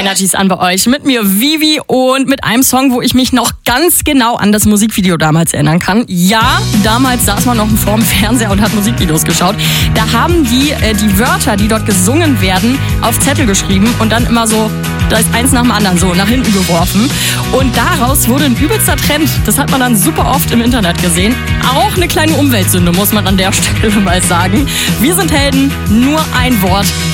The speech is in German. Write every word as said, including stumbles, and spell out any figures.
Energies an bei euch. Mit mir Vivi und mit einem Song, wo ich mich noch ganz genau an das Musikvideo damals erinnern kann. Ja, damals saß man noch vor dem Fernseher und hat Musikvideos geschaut. Da haben die äh, die Wörter, die dort gesungen werden, auf Zettel geschrieben und dann immer so, da ist eins nach dem anderen so nach hinten geworfen. Und daraus wurde ein übelster Trend. Das hat man dann super oft im Internet gesehen. Auch eine kleine Umweltsünde, muss man an der Stelle mal sagen. Wir sind Helden, nur ein Wort.